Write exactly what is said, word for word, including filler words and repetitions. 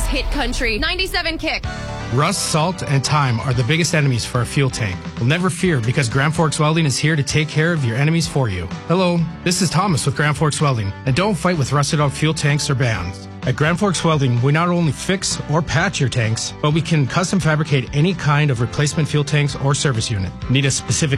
hit country. ninety-seven Kick. Rust, salt, and time are the biggest enemies for a fuel tank. Well, never fear, because Grand Forks Welding is here to take care of your enemies for you. Hello, this is Thomas with Grand Forks Welding, and don't fight with rusted out fuel tanks or bands. At Grand Forks Welding, we not only fix or patch your tanks, but we can custom fabricate any kind of replacement fuel tanks or service unit. Need a specific